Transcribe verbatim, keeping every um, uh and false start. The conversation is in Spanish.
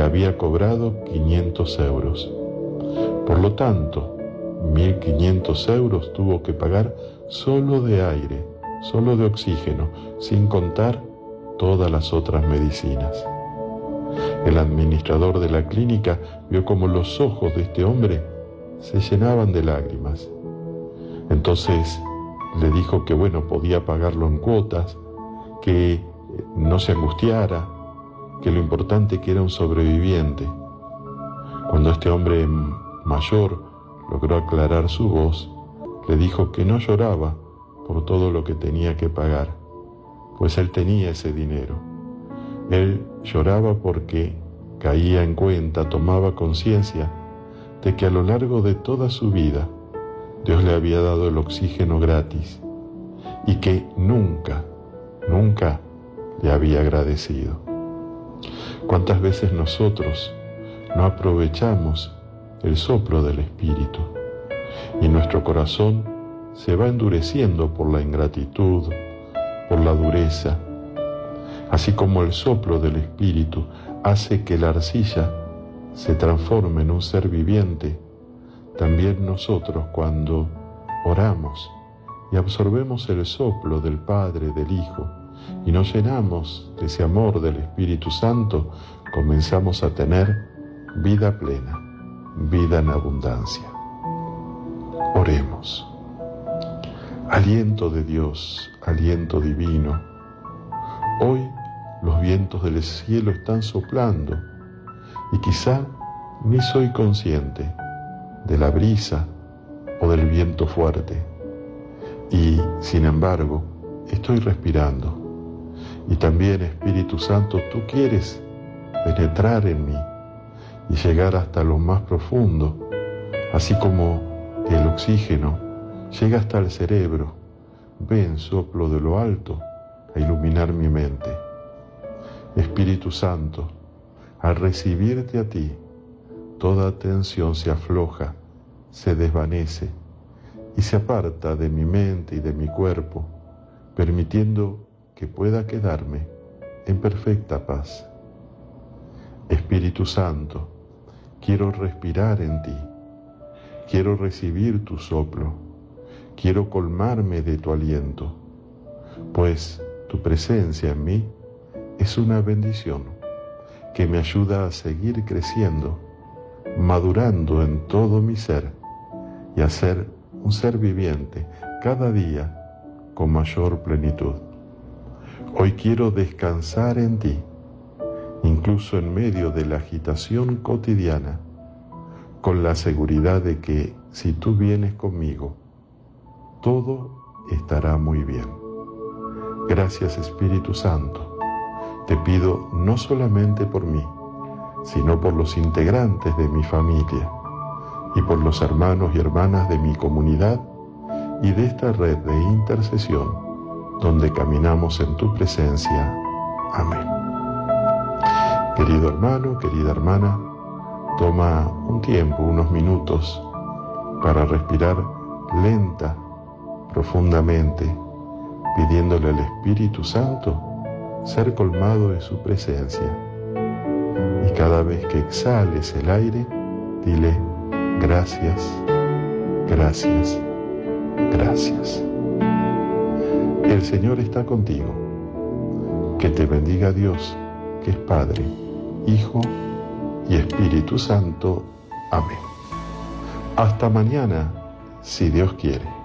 había cobrado quinientos euros. Por lo tanto, mil quinientos euros tuvo que pagar solo de aire, solo de oxígeno, sin contar todas las otras medicinas. El administrador de la clínica vio como los ojos de este hombre se llenaban de lágrimas. Entonces le dijo que bueno, podía pagarlo en cuotas, que no se angustiara, que lo importante que era un sobreviviente. Cuando este hombre mayor logró aclarar su voz, le dijo que no lloraba por todo lo que tenía que pagar, pues él tenía ese dinero. Él lloraba porque caía en cuenta, tomaba conciencia de que a lo largo de toda su vida Dios le había dado el oxígeno gratis y que nunca, nunca le había agradecido. ¿Cuántas veces nosotros no aprovechamos el soplo del Espíritu y nuestro corazón se va endureciendo por la ingratitud, por la dureza? Así como el soplo del Espíritu hace que la arcilla se transforme en un ser viviente, también nosotros cuando oramos y absorbemos el soplo del Padre, del Hijo, y nos llenamos de ese amor del Espíritu Santo, comenzamos a tener vida plena, vida en abundancia. Oremos. Aliento de Dios, aliento divino. Hoy los vientos del cielo están soplando y quizá ni soy consciente de la brisa o del viento fuerte. Y, sin embargo, estoy respirando. Y también, Espíritu Santo, tú quieres penetrar en mí y llegar hasta lo más profundo, así como el oxígeno llega hasta el cerebro. Ven, soplo de lo alto, a iluminar mi mente. Espíritu Santo, al recibirte a ti, toda tensión se afloja, se desvanece y se aparta de mi mente y de mi cuerpo, permitiendo que pueda quedarme en perfecta paz. Espíritu Santo, quiero respirar en ti, quiero recibir tu soplo, quiero colmarme de tu aliento, pues tu presencia en mí es una bendición que me ayuda a seguir creciendo, madurando en todo mi ser y a ser un ser viviente cada día con mayor plenitud. Hoy quiero descansar en ti, incluso en medio de la agitación cotidiana, con la seguridad de que si tú vienes conmigo, todo estará muy bien. Gracias, Espíritu Santo. Te pido no solamente por mí, sino por los integrantes de mi familia y por los hermanos y hermanas de mi comunidad y de esta red de intercesión donde caminamos en tu presencia. Amén. Querido hermano, querida hermana, toma un tiempo, unos minutos, para respirar lenta, profundamente, pidiéndole al Espíritu Santo ser colmado de su presencia. Y cada vez que exhales el aire, dile gracias, gracias, gracias. El Señor está contigo. Que te bendiga Dios, que es Padre, Hijo y Espíritu Santo. Amén. Hasta mañana, si Dios quiere.